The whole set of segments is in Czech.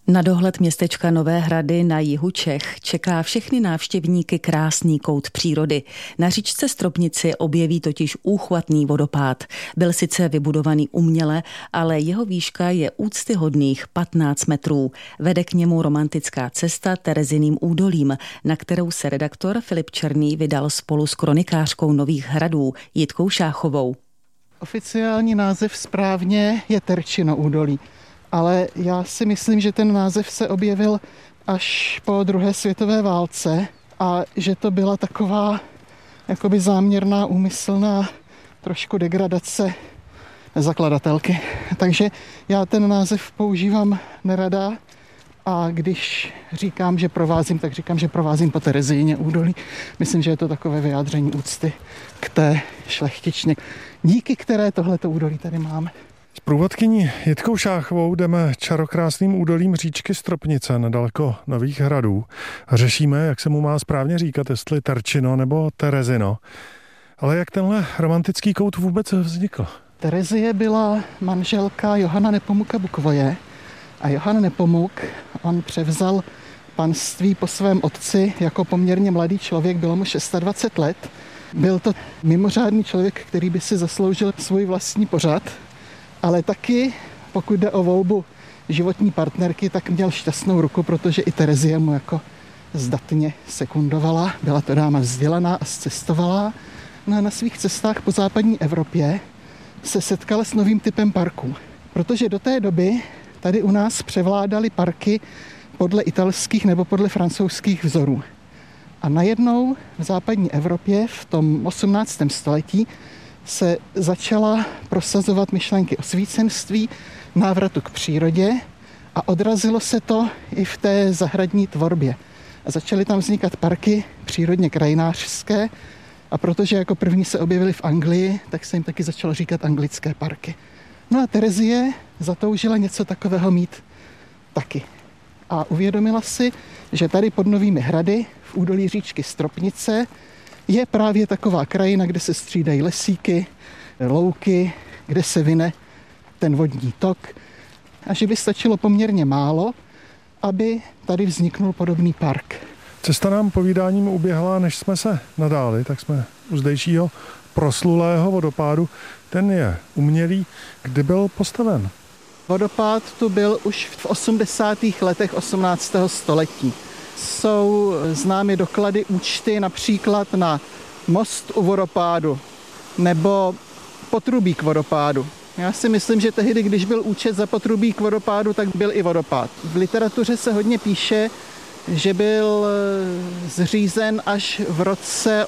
Na dohled městečka Nové Hrady na jihu Čech čeká všechny návštěvníky krásný kout přírody. Na říčce Stropnici objeví totiž úchvatný vodopád. Byl sice vybudovaný uměle, ale jeho výška je úctyhodných 15 metrů. Vede k němu romantická cesta Tereziným údolím, na kterou se redaktor Filip Černý vydal spolu s kronikářkou Nových Hradů Jitkou Šáchovou. Oficiální název správně je Terčino údolí. Ale já si myslím, že ten název se objevil až po druhé světové válce a že to byla taková jakoby záměrná, úmyslná trošku degradace zakladatelky. Takže já ten název používám nerada a když říkám, že provázím, tak říkám, že provázím po Terezíně údolí. Myslím, že je to takové vyjádření úcty k té šlechtičně, díky které tohleto údolí tady máme. S průvodkyní Jitkou Šáchovou jdeme čarokrásným údolím říčky Stropnice nedaleko Nových Hradů a řešíme, jak se mu má správně říkat, jestli Terčino nebo Terezino. Ale jak tenhle romantický kout vůbec vznikl? Terezie byla manželka Johana Nepomuka Bukvoje a Johan Nepomuk, on převzal panství po svém otci jako poměrně mladý člověk, bylo mu 26 let. Byl to mimořádný člověk, který by si zasloužil svůj vlastní pořad. Ale taky, pokud jde o volbu životní partnerky, tak měl šťastnou ruku, protože i Terezie mu jako zdatně sekundovala. Byla to dáma vzdělaná a zcestovalá. No a na svých cestách po západní Evropě se setkala s novým typem parků. Protože do té doby tady u nás převládaly parky podle italských nebo podle francouzských vzorů. A najednou v západní Evropě v tom 18. století se začala prosazovat myšlenky osvícenství, návratu k přírodě a odrazilo se to i v té zahradní tvorbě. A začaly tam vznikat parky přírodně krajinářské a protože jako první se objevily v Anglii, tak se jim taky začalo říkat anglické parky. No a Terezie zatoužila něco takového mít taky. A uvědomila si, že tady pod Novými Hrady v údolí říčky Stropnice je právě taková krajina, kde se střídají lesíky, louky, kde se vine ten vodní tok a že by stačilo poměrně málo, aby tady vzniknul podobný park. Cesta nám povídáním uběhla, než jsme se nadáli, tak jsme u zdejšího proslulého vodopádu. Ten je umělý. Kdy byl postaven? Vodopád tu byl už v 80. letech 18. století. Jsou známy doklady, účty například na most u vodopádu nebo potrubí k vodopádu. Já si myslím, že tehdy, když byl účet za potrubí k vodopádu, tak byl i vodopád. V literatuře se hodně píše, že byl zřízen až v roce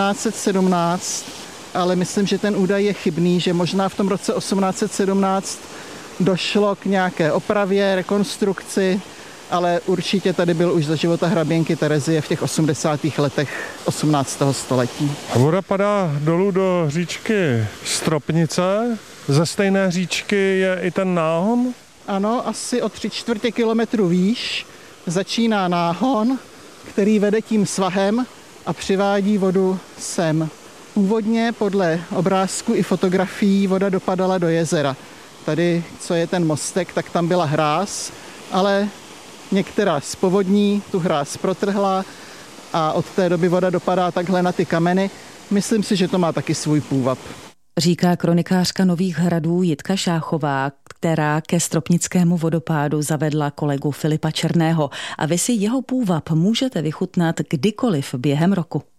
1817, ale myslím, že ten údaj je chybný, že možná v tom roce 1817 došlo k nějaké opravě, rekonstrukci, ale určitě tady byl už za života hraběnky Terezie v těch 80. letech 18. století. A voda padá dolů do říčky Stropnice. Ze stejné říčky je i ten náhon? Ano, asi o 3/4 kilometru výš začíná náhon, který vede tím svahem a přivádí vodu sem. Původně podle obrázků i fotografií voda dopadala do jezera. Tady, co je ten mostek, tak tam byla hráz, ale některá z povodní tu hráz protrhla a od té doby voda dopadá takhle na ty kameny. Myslím si, že to má taky svůj půvab. Říká kronikářka Nových Hradů Jitka Šáchová, která ke Stropnickému vodopádu zavedla kolegu Filipa Černého. A vy si jeho půvab můžete vychutnat kdykoliv během roku.